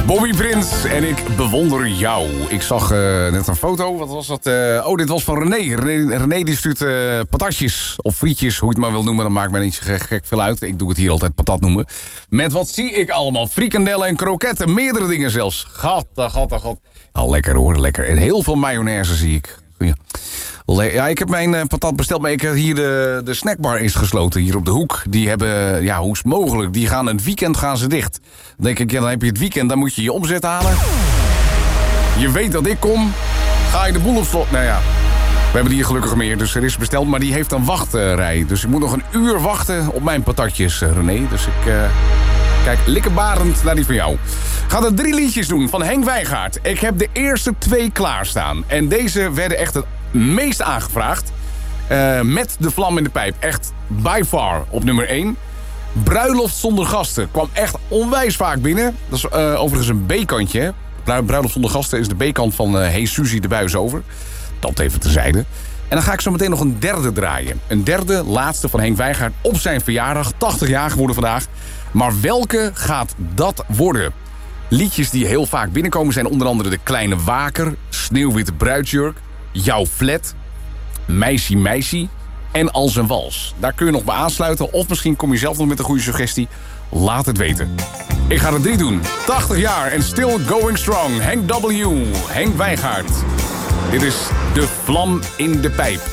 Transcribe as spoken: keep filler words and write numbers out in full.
Bobby Prins en ik bewonder jou. Ik zag uh, net een foto. Wat was dat? Uh, oh, dit was van René. René, René die stuurt uh, patatjes of frietjes, hoe je het maar wil noemen. Dat maakt mij niet zo gek, gek veel uit. Ik doe het hier altijd patat noemen. Met wat zie ik allemaal? Frikandellen en kroketten. Meerdere dingen zelfs. Gat, gat, gat. Al lekker hoor, lekker. En heel veel mayonaise zie ik. Ja. Ja, ik heb mijn uh, patat besteld, maar ik heb hier de, de snackbar is gesloten, hier op de hoek. Die hebben, ja, hoe is het mogelijk? Die gaan een weekend gaan ze dicht. Dan denk ik, ja, dan heb je het weekend, dan moet je je omzet halen. Je weet dat ik kom, ga je de boel op slot. Nou ja, we hebben die hier gelukkig meer, dus er is besteld, maar die heeft een wachtrij. Dus ik moet nog een uur wachten op mijn patatjes, uh, René. Dus ik uh, kijk likkebarend naar die van jou. Ga er drie liedjes doen van Henk Wijngaard. Ik heb de eerste twee klaarstaan. En deze werden echt het meest aangevraagd. Uh, met de vlam in de pijp. Echt by far op nummer één. Bruiloft zonder gasten. Kwam echt onwijs vaak binnen. Dat is uh, overigens een B-kantje. Hè? Bruiloft zonder gasten is de B-kant van uh, Hey Suzy de Buis over. Dat even terzijde. En dan ga ik zo meteen nog een derde draaien. Een derde, laatste van Henk Wijngaard op zijn verjaardag. tachtig jaar geworden vandaag. Maar welke gaat dat worden? Liedjes die heel vaak binnenkomen zijn onder andere De Kleine Waker, Sneeuwwitte Bruidsjurk, Jouw Flat, Meissie Meissie en Als een Wals. Daar kun je nog bij aansluiten of misschien kom je zelf nog met een goede suggestie. Laat het weten. Ik ga er drie doen. tachtig jaar en still going strong. Henk W. Henk Wijngaard. Dit is De Vlam in de Pijp.